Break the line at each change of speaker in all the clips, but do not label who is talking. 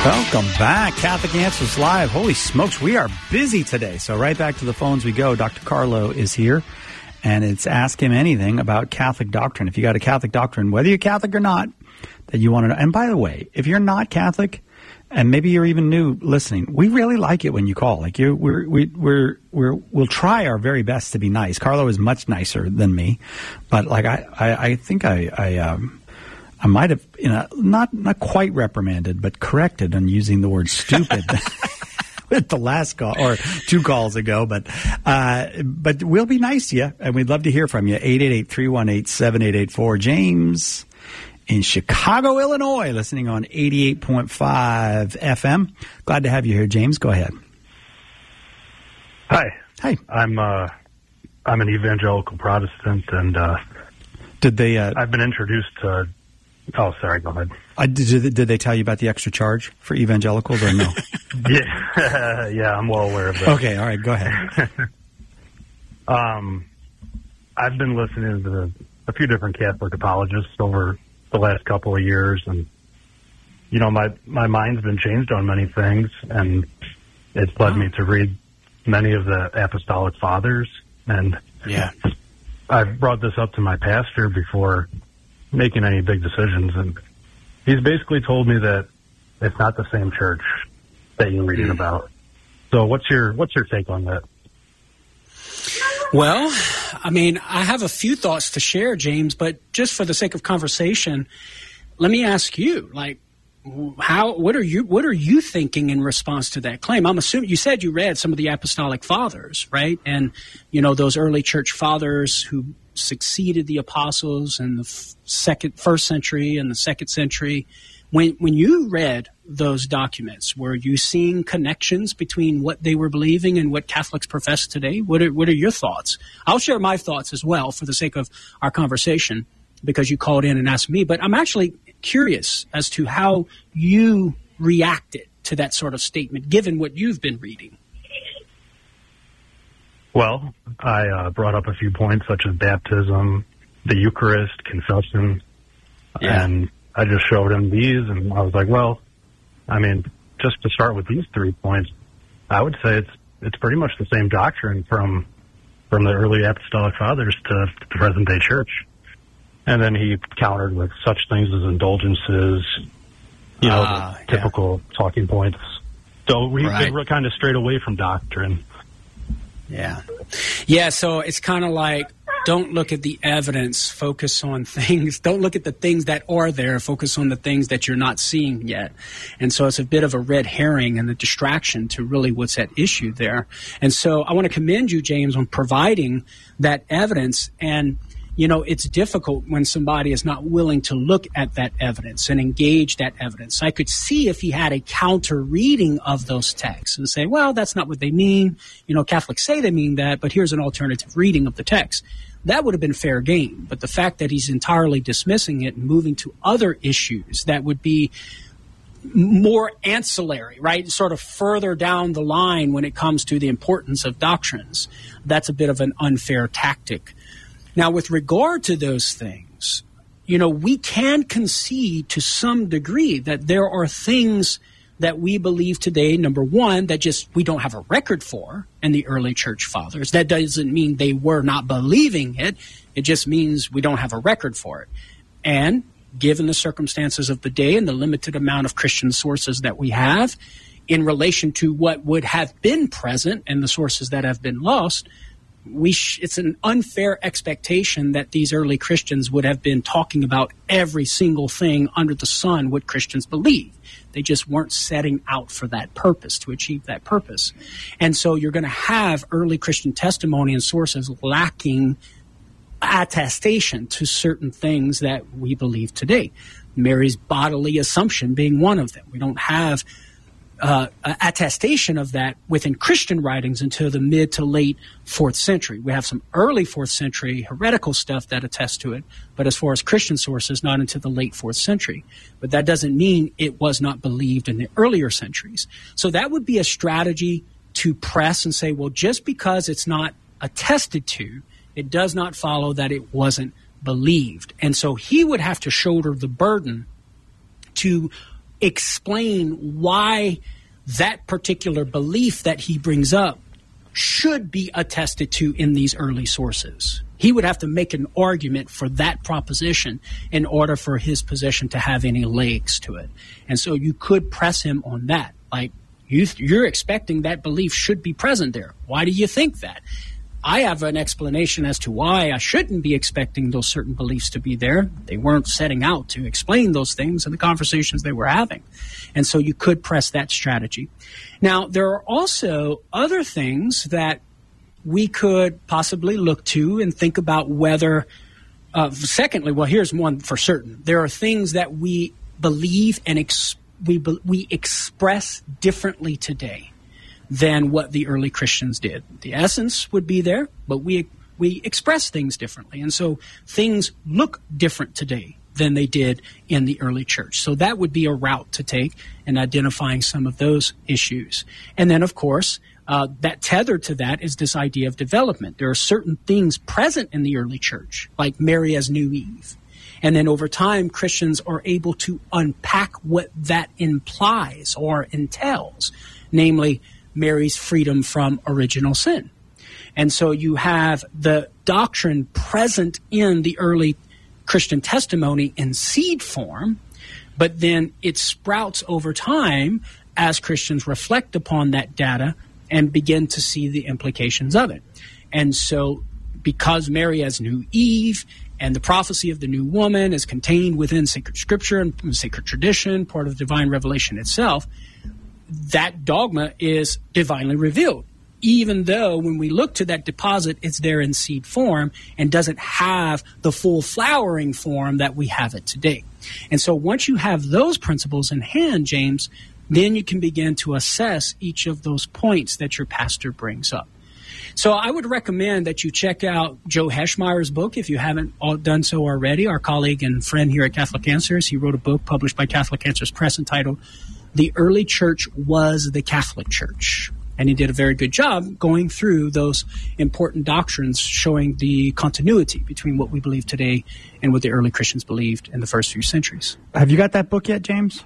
Welcome back. Catholic Answers Live. Holy smokes, we are busy today. So right back to the phones we go. Dr. Carlo is here, and it's Ask Him Anything about Catholic doctrine. If you got a Catholic doctrine, whether you're Catholic or not, that you want to know. And by the way, if you're not Catholic, and maybe you're even new listening, we really like it when you call. Like we'll try our very best to be nice. Carlo is much nicer than me, but like I think I might have, not quite reprimanded, but corrected on using the word stupid with the last call or 2 calls ago. But we'll be nice to you, and we'd love to hear from you. 888-318-7884. James in Chicago, Illinois, listening on 88.5 FM. Glad to have you here, James. Go ahead.
Hi.
Hi.
I'm an evangelical Protestant, and
did they?
I've been introduced to. Oh, sorry. Go ahead.
Did they tell you about the extra charge for evangelicals or no?
Yeah, I'm well aware of that.
Okay, all right, go ahead.
I've been listening to a few different Catholic apologists over the last couple of years, and my mind's been changed on many things, and it's led me to read many of the Apostolic Fathers, and I've brought this up to my pastor before making any big decisions, and he's basically told me that it's not the same church that you're reading about. So what's your take on that?
Well, I mean, I have a few thoughts to share, James, but just for the sake of conversation, let me ask you, like, what are you thinking in response to that claim? I'm assuming you said you read some of the Apostolic Fathers, right? And those early church fathers who succeeded the apostles in the first century and the second century. When you read those documents, were you seeing connections between what they were believing and what Catholics profess today? What are your thoughts? I'll share my thoughts as well for the sake of our conversation, because you called in and asked me. But I'm actually curious as to how you reacted to that sort of statement, given what you've been reading.
Well, I brought up a few points such as baptism, the Eucharist, confession, and I just showed him these, and I was like, well, I mean, just to start with these 3 points, I would say it's pretty much the same doctrine from the early Apostolic Fathers to the present-day church. And then he countered with such things as indulgences, the typical talking points. So we kind of strayed away from doctrine.
Yeah, so it's kind of like, don't look at the evidence, focus on things. Don't look at the things that are there, focus on the things that you're not seeing yet. And so it's a bit of a red herring and a distraction to really what's at issue there. And so I want to commend you, James, on providing that evidence. And it's difficult when somebody is not willing to look at that evidence and engage that evidence. I could see if he had a counter reading of those texts and say, well, that's not what they mean. Catholics say they mean that, but here's an alternative reading of the text. That would have been fair game. But the fact that he's entirely dismissing it and moving to other issues that would be more ancillary, right? Sort of further down the line when it comes to the importance of doctrines, that's a bit of an unfair tactic. Now, with regard to those things, we can concede to some degree that there are things that we believe today, number one, that just we don't have a record for in the early church fathers. That doesn't mean they were not believing it. It just means we don't have a record for it. And given the circumstances of the day and the limited amount of Christian sources that we have in relation to what would have been present and the sources that have been lost, it's an unfair expectation that these early Christians would have been talking about every single thing under the sun what Christians believe. They just weren't setting out for that purpose, to achieve that purpose. And so you're going to have early Christian testimony and sources lacking attestation to certain things that we believe today. Mary's bodily assumption being one of them. We don't have attestation of that within Christian writings until the mid to late 4th century. We have some early 4th century heretical stuff that attests to it, but as far as Christian sources, not until the late 4th century. But that doesn't mean it was not believed in the earlier centuries. So that would be a strategy to press and say, well, just because it's not attested to, it does not follow that it wasn't believed. And so he would have to shoulder the burden to explain why that particular belief that he brings up should be attested to in these early sources. He would have to make an argument for that proposition in order for his position to have any legs to it. And so you could press him on that. Like, you're expecting that belief should be present there. Why do you think that? I have an explanation as to why I shouldn't be expecting those certain beliefs to be there. They weren't setting out to explain those things in the conversations they were having. And so you could press that strategy. Now, there are also other things that we could possibly look to and think about whether, secondly, well, here's one for certain. There are things that we believe and we express differently today than what the early Christians did. The essence would be there, but we express things differently. And so things look different today than they did in the early church. So that would be a route to take in identifying some of those issues. And then, of course, that tethered to that is this idea of development. There are certain things present in the early church, like Mary as New Eve. And then over time, Christians are able to unpack what that implies or entails, namely Mary's freedom from original sin. And so you have the doctrine present in the early Christian testimony in seed form, but then it sprouts over time as Christians reflect upon that data and begin to see the implications of it. And so because Mary as New Eve and the prophecy of the new woman is contained within sacred scripture and sacred tradition, part of divine revelation itself, that dogma is divinely revealed, even though when we look to that deposit, it's there in seed form and doesn't have the full flowering form that we have it today. And so once you have those principles in hand, James, then you can begin to assess each of those points that your pastor brings up. So I would recommend that you check out Joe Heschmeyer's book if you haven't done so already. Our colleague and friend here at Catholic Answers, he wrote a book published by Catholic Answers Press entitled The Early Church Was the Catholic Church. And he did a very good job going through those important doctrines, showing the continuity between what we believe today and what the early Christians believed in the first few centuries.
Have you got that book yet, James?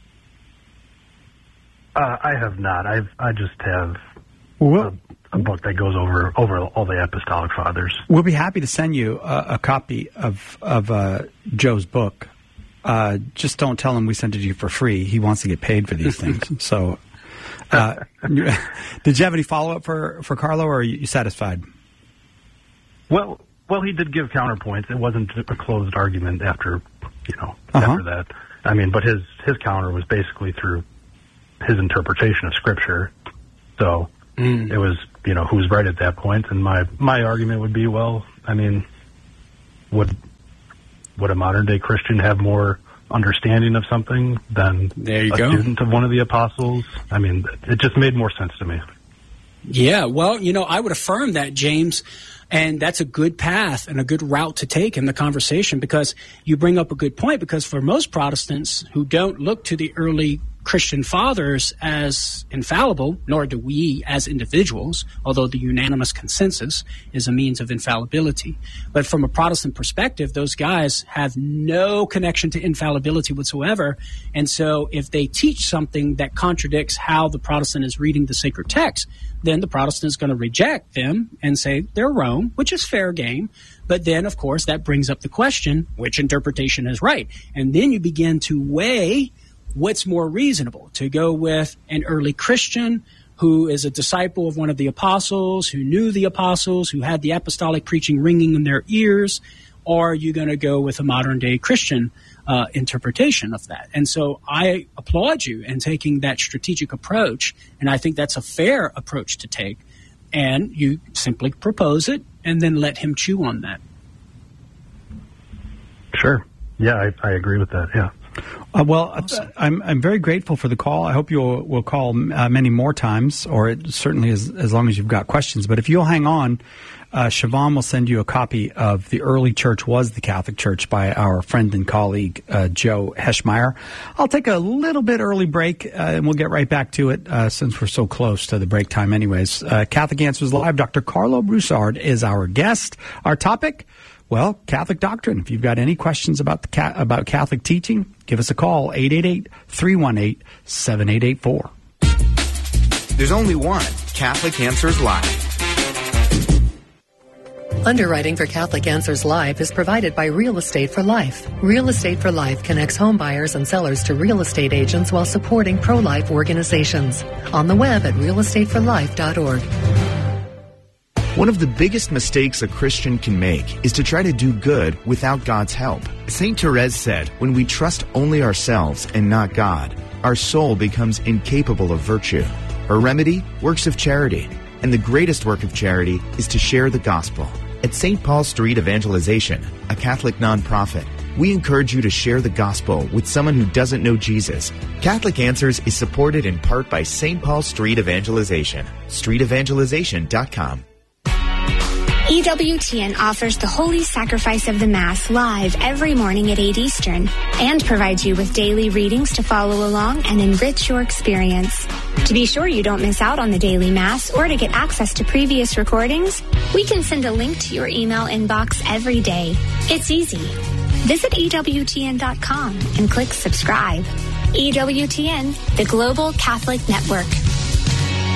I have not. I just have a book that goes over all the apostolic fathers.
We'll be happy to send you a copy of Joe's book. Just don't tell him we sent it to you for free. He wants to get paid for these things. So, did you have any follow-up for Carlo, or are you satisfied?
Well, he did give counterpoints. It wasn't a closed argument after that. I mean, but his counter was basically through his interpretation of Scripture. So it was, who's right at that point. And my argument would be, well, I mean, would a modern-day Christian have more understanding of something than student of one of the apostles? I mean, it just made more sense to me.
Yeah, well, I would affirm that, James, and that's a good path and a good route to take in the conversation, because you bring up a good point, because for most Protestants who don't look to the early Christian fathers as infallible, nor do we as individuals, although the unanimous consensus is a means of infallibility. But from a Protestant perspective, those guys have no connection to infallibility whatsoever. And so if they teach something that contradicts how the Protestant is reading the sacred text, then the Protestant is going to reject them and say they're wrong, which is fair game. But then, of course, that brings up the question, which interpretation is right? And then you begin to weigh what's more reasonable, to go with an early Christian who is a disciple of one of the apostles, who knew the apostles, who had the apostolic preaching ringing in their ears, or are you going to go with a modern-day Christian interpretation of that? And so I applaud you in taking that strategic approach, and I think that's a fair approach to take. And you simply propose it and then let him chew on that.
Sure. Yeah, I agree with that, yeah.
I'm very grateful for the call. I hope you will call many more times, or certainly as long as you've got questions. But if you'll hang on, Siobhan will send you a copy of The Early Church Was the Catholic Church by our friend and colleague, Joe Heschmeyer. I'll take a little bit early break, and we'll get right back to it since we're so close to the break time anyways. Catholic Answers Live, Dr. Carlo Broussard is our guest. Our topic: Well, Catholic doctrine. If you've got any questions about about Catholic teaching, give us a call, 888-318-7884.
There's only one Catholic Answers Live.
Underwriting for Catholic Answers Live is provided by Real Estate for Life. Real Estate for Life connects home buyers and sellers to real estate agents while supporting pro-life organizations. On the web at realestateforlife.org.
One of the biggest mistakes a Christian can make is to try to do good without God's help. St. Therese said, when we trust only ourselves and not God, our soul becomes incapable of virtue. Her remedy? Works of charity. And the greatest work of charity is to share the gospel. At St. Paul Street Evangelization, a Catholic nonprofit, we encourage you to share the gospel with someone who doesn't know Jesus. Catholic Answers is supported in part by St. Paul Street Evangelization. StreetEvangelization.com.
EWTN offers the Holy Sacrifice of the Mass live every morning at 8 Eastern and provides you with daily readings to follow along and enrich your experience. To be sure you don't miss out on the daily Mass or to get access to previous recordings, we can send a link to your email inbox every day. It's easy. Visit EWTN.com and click subscribe. EWTN, the Global Catholic Network.